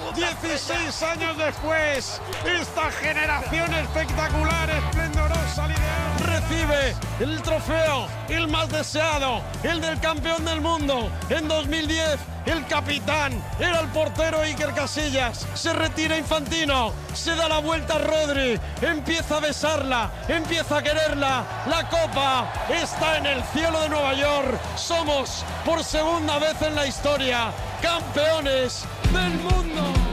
16 años después, esta generación espectacular, esplendorosa, liderazgo, recibe el trofeo, el más deseado, el del campeón del mundo. En 2010, el capitán era el portero Iker Casillas. Se retira Infantino, se da la vuelta a Rodri, empieza a besarla, empieza a quererla. La copa está en el cielo de Nueva York. Somos, por segunda vez en la historia, campeones del mundo.